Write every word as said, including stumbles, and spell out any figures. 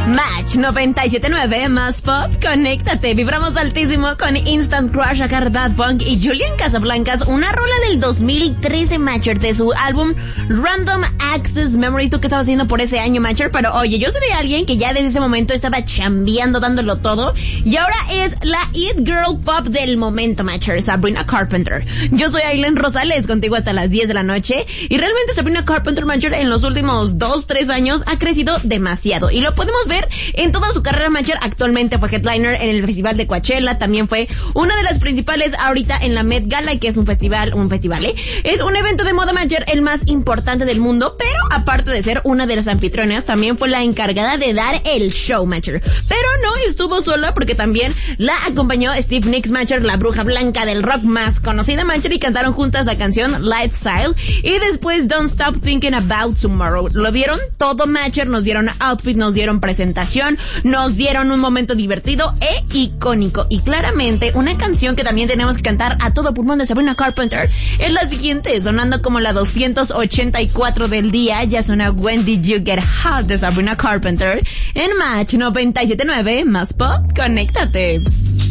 Match noventa y siete punto nueve más pop, conéctate, vibramos altísimo con Instant Crush, acá Bad Punk y Julian Casablancas, una rola del dos mil trece, Matcher, de su álbum Random Access Memories. ¿Tú qué estabas haciendo por ese año, Matcher? Pero oye, yo soy de alguien que ya desde ese momento estaba chambeando, dándolo todo, y ahora es la It Girl Pop del momento, Matcher, Sabrina Carpenter. Yo soy Aileen Rosales, contigo hasta las diez de la noche, y realmente Sabrina Carpenter, Matcher, en los últimos dos, tres años ha crecido demasiado, y lo podemos ver en toda su carrera, Matcher. Actualmente fue headliner en el Festival de Coachella, también fue una de las principales ahorita en la Met Gala, que es un festival, un festival, ¿eh? Es un evento de moda, Matcher, el más importante del mundo, pero aparte de ser una de las anfitrionas, también fue la encargada de dar el show, Matcher. Pero no estuvo sola, porque también la acompañó Steve Nicks, Matcher, la bruja blanca del rock más conocida, Matcher, y cantaron juntas la canción Lifestyle, y después Don't Stop Thinking About Tomorrow. ¿Lo vieron? Todo, Matcher, nos dieron outfit, nos dieron presentación, nos dieron un momento divertido e icónico, y claramente una canción que también tenemos que cantar a todo pulmón de Sabrina Carpenter es la siguiente, sonando como la doscientos ochenta y cuatro del día. Ya suena When Did You Get Hot de Sabrina Carpenter en Match noventa y siete punto nueve más pop, conéctate.